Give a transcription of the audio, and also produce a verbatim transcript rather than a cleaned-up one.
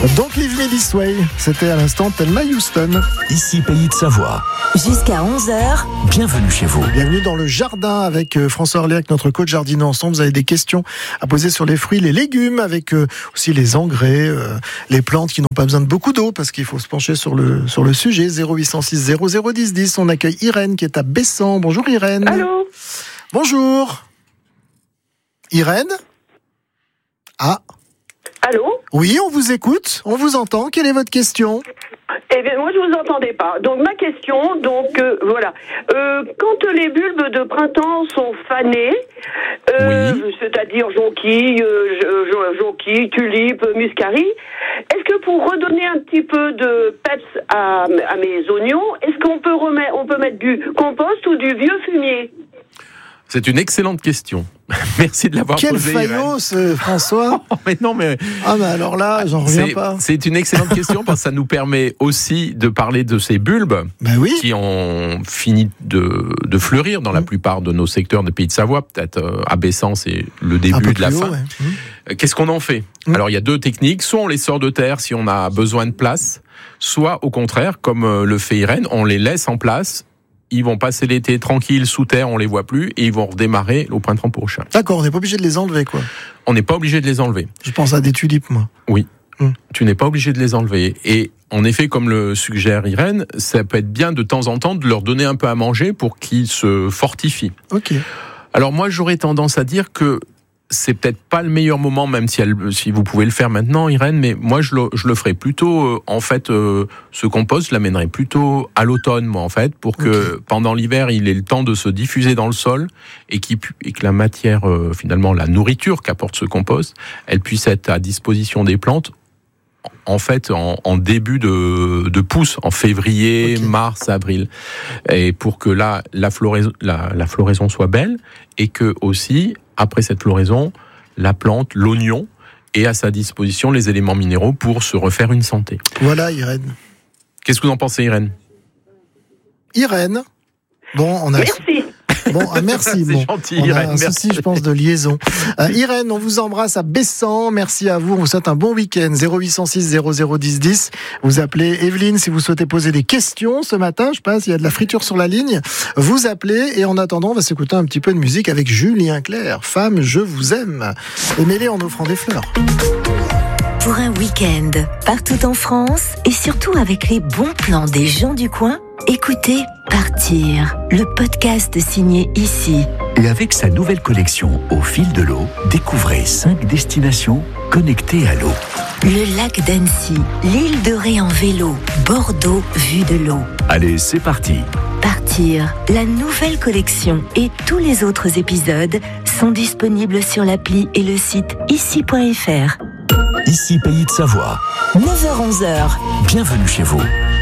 Donc Leave Me This Way, c'était à l'instant Thelma Houston. Ici Pays de Savoie. Jusqu'à onze heures. Bienvenue chez vous. Bienvenue dans le jardin avec François Orléac, notre coach jardinant ensemble. Vous avez des questions à poser sur les fruits, les légumes, avec aussi les engrais, euh, les plantes qui n'ont pas besoin de beaucoup d'eau, parce qu'il faut se pencher sur le, sur le sujet. zéro huit cent six zéro zéro dix dix. On accueille Irène qui est à Bessan. Bonjour Irène. Allô. Bonjour. Irène. Ah. Allô. Oui, on vous écoute, on vous entend. Quelle est votre question ? Eh bien, moi, je vous entendais pas. Donc, ma question, donc, euh, voilà. Euh, quand les bulbes de printemps sont fanés, euh, oui. c'est-à-dire jonquilles, euh, jonquilles, tulipes, muscari, est-ce que pour redonner un petit peu de peps à, à mes oignons, est-ce qu'on peut remettre, on peut mettre du compost ou du vieux fumier ? C'est une excellente question. Merci de l'avoir Quelle posée. Quel faillot, ce François. Oh, mais non, mais ah, mais alors là, j'en reviens c'est, pas. C'est une excellente question parce que ça nous permet aussi de parler de ces bulbes ben oui. qui ont fini de, de fleurir dans mmh. la plupart de nos secteurs des Pays de Savoie. Peut-être euh, à Bessan, c'est le début de la haut, fin. Ouais. Mmh. Qu'est-ce qu'on en fait ? mmh. Alors, il y a deux techniques. Soit on les sort de terre si on a besoin de place, soit au contraire, comme le fait Irène, on les laisse en place. Ils vont passer l'été tranquille sous terre, on les voit plus, et ils vont redémarrer au printemps prochain. D'accord, on n'est pas obligé de les enlever, quoi. On n'est pas obligé de les enlever. Je pense à des tulipes, moi. Oui, hum. tu n'es pas obligé de les enlever. Et en effet, comme le suggère Irène, ça peut être bien de temps en temps de leur donner un peu à manger pour qu'ils se fortifient. Ok. Alors moi, j'aurais tendance à dire que c'est peut-être pas le meilleur moment, même si, elle, si vous pouvez le faire maintenant, Irène, mais moi, je le, je le ferai plutôt, euh, en fait, euh, ce compost, je l'amènerai plutôt à l'automne, moi, en fait, pour que okay. pendant l'hiver, il ait le temps de se diffuser dans le sol et, qu'il, et que la matière, euh, finalement, la nourriture qu'apporte ce compost, elle puisse être à disposition des plantes, en fait, en, en début de, de pousse, en février, okay. mars, avril, et pour que là, la floraison, la, la floraison soit belle et que aussi, après cette floraison, la plante, l'oignon, ait à sa disposition les éléments minéraux pour se refaire une santé. Voilà, Irène. Qu'est-ce que vous en pensez, Irène ? Irène. Bon, on a. Merci. Bon, ah, merci. C'est bon, gentil, on Irène. a un merci. souci, je pense, de liaison. Euh, Irène, on vous embrasse à Bessan. Merci à vous. On vous souhaite un bon week-end. zéro huit cent six zéro zéro dix dix. Vous appelez Evelyne si vous souhaitez poser des questions ce matin. Je passe, il y a de la friture sur la ligne. Vous appelez et en attendant, on va s'écouter un petit peu de musique avec Julien Clerc. Femme, je vous aime. Aimez-les en offrant des fleurs. Pour un week-end, partout en France et surtout avec les bons plans des gens du coin, écoutez Partir, le podcast signé Ici. Et avec sa nouvelle collection Au fil de l'eau, découvrez cinq destinations connectées à l'eau. Le lac d'Annecy, l'île de Ré en vélo, Bordeaux vue de l'eau. Allez, c'est parti. Partir, la nouvelle collection et tous les autres épisodes sont disponibles sur l'appli et le site ici point f r. Ici Pays de Savoie. neuf heures onze. Bienvenue chez vous.